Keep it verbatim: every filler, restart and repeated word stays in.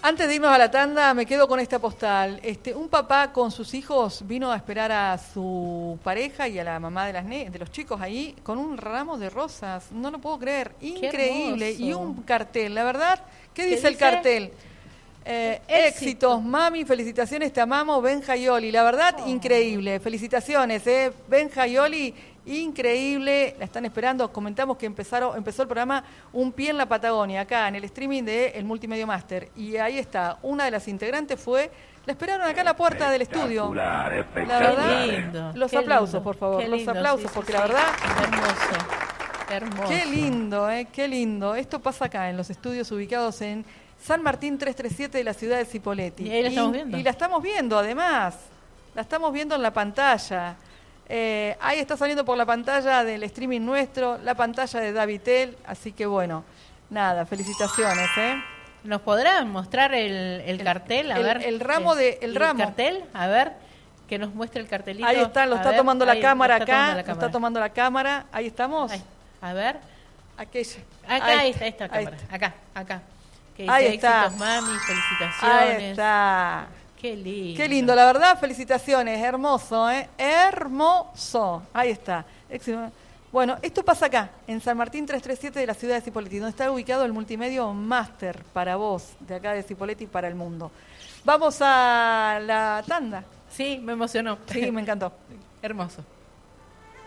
Antes de irnos a la tanda, me quedo con esta postal. Este, un papá con sus hijos vino a esperar a su pareja y a la mamá de, las ne- de los chicos ahí con un ramo de rosas. No lo puedo creer. Increíble. Y un cartel. La verdad, ¿qué, ¿Qué dice el cartel? Eh, Éxito. Éxitos, mami, felicitaciones, te amamos, Benja y Oli. La verdad, oh. increíble. Felicitaciones, eh, Benja y Oli. Increíble, la están esperando. Comentamos que empezaron, empezó el programa Un Pie en la Patagonia, acá en el streaming de El Multimedia Master. Y ahí está, una de las integrantes fue, la esperaron acá a la puerta del estudio. La verdad, lindo, los aplausos, lindo, por favor, los lindo, aplausos, sí, sí, porque sí, la verdad... Hermoso, hermoso. Qué lindo, eh, qué lindo. Esto pasa acá, en los estudios ubicados en San Martín trescientos treinta y siete de la ciudad de Cipolletti. Y ahí la estamos viendo. Y, y la estamos viendo, además. La estamos viendo en la pantalla. Eh, ahí está saliendo por la pantalla del streaming nuestro, la pantalla de Davitel, así que bueno, nada, felicitaciones, ¿eh? ¿Nos podrán mostrar el, el cartel? A el, ver. El ramo el, de, el, el ramo. cartel, a ver, que nos muestre el cartelito. Ahí está, lo a está ver, tomando la ahí, cámara lo acá, la lo cámara. está tomando la cámara, ahí estamos. Ahí, a ver. Aquella. Acá, ahí, ahí está, esta ahí cámara, está. acá, acá. Que dice Ahí está. éxitos, mami, felicitaciones. Ahí está. Qué lindo. Qué lindo, la verdad, felicitaciones, hermoso, ¿eh? Hermoso. Ahí está. Bueno, esto pasa acá, en San Martín trescientos treinta y siete de la ciudad de Cipolletti, donde está ubicado el Multimedia Master para vos, de acá de Cipolletti para el mundo. Vamos a la tanda. Sí, me emocionó. Sí, me encantó. Hermoso.